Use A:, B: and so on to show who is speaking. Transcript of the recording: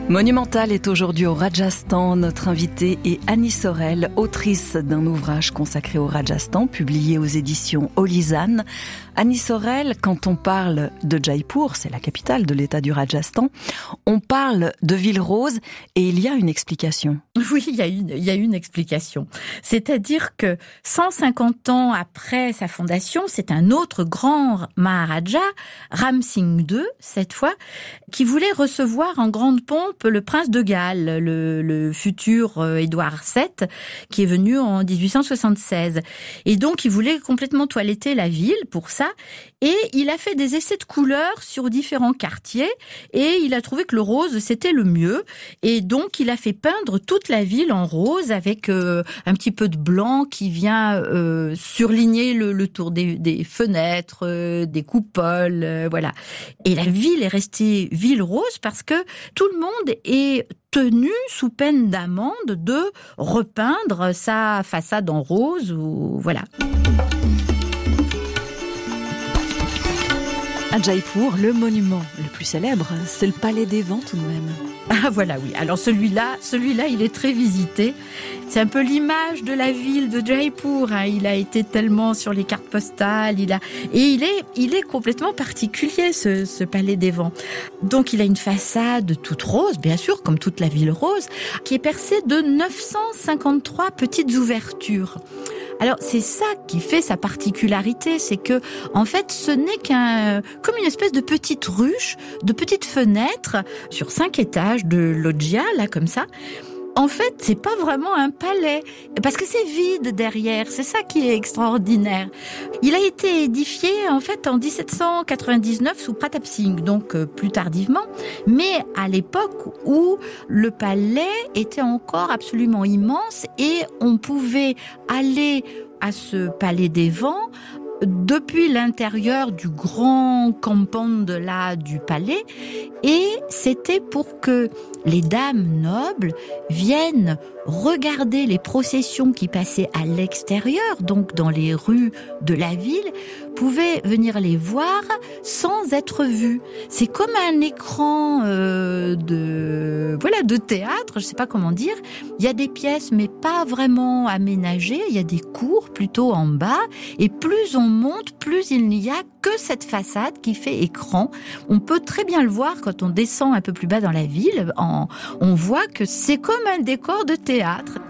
A: Monumental est aujourd'hui au Rajasthan. Notre invitée est Annie Sorel, autrice d'un ouvrage consacré au Rajasthan, publié aux éditions Olizan. Annie Sorel, quand on parle de Jaipur, c'est la capitale de l'État du Rajasthan, on parle de ville rose et il y a une explication.
B: Oui, il y a une explication. C'est-à-dire que 150 ans après sa fondation, c'est un autre grand Maharaja, Ram Singh II, cette fois, qui voulait recevoir en grande pompe le prince de Galles, le futur Édouard VII, qui est venu en 1876. Et donc, il voulait complètement toiletter la ville pour ça. Et il a fait des essais de couleurs sur différents quartiers. Et il a trouvé que le rose, c'était le mieux. Et donc, il a fait peindre toute la ville en rose avec un petit peu de blanc qui vient surligner le tour des fenêtres, des coupoles, voilà. Et la ville est restée ville rose parce que tout le monde est tenu sous peine d'amende de repeindre sa façade en rose ou voilà.
A: À Jaipur, le monument le plus célèbre, c'est le Palais des Vents tout de même.
B: Ah voilà, oui. Alors celui-là, il est très visité. C'est un peu l'image de la ville de Jaipur. Hein. Il a été tellement sur les cartes postales. Il est complètement particulier ce Palais des Vents. Donc il a une façade toute rose, bien sûr, comme toute la ville rose, qui est percée de 953 petites ouvertures. Alors c'est ça qui fait sa particularité, c'est que en fait ce n'est comme une espèce de petite ruche, de petites fenêtres sur 5 étages de loggia là comme ça. En fait, c'est pas vraiment un palais, parce que c'est vide derrière, c'est ça qui est extraordinaire. Il a été édifié, en fait, en 1799 sous Pratap Singh, donc plus tardivement, mais à l'époque où le palais était encore absolument immense et on pouvait aller à ce Palais des Vents depuis l'intérieur du grand compound là du palais, et c'était pour que les dames nobles viennent regarder les processions qui passaient à l'extérieur, donc dans les rues de la ville, pouvaient venir les voir sans être vues. C'est comme un écran de théâtre, je sais pas comment dire. Il y a des pièces mais pas vraiment aménagées, il y a des cours plutôt en bas, et plus on monte, plus il n'y a que cette façade qui fait écran. On peut très bien le voir quand on descend un peu plus bas dans la ville. On voit que c'est comme un décor de théâtre.